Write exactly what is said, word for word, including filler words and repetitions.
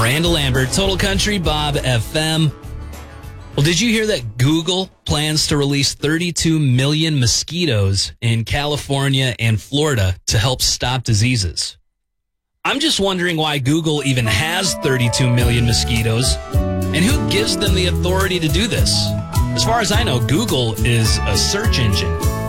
Miranda Lambert, Total Country, Bob F M. Well, did you hear that Google plans to release thirty-two million mosquitoes in California and Florida to help stop diseases? I'm just wondering why Google even has thirty-two million mosquitoes and who gives them the authority to do this. As far as I know, Google is a search engine.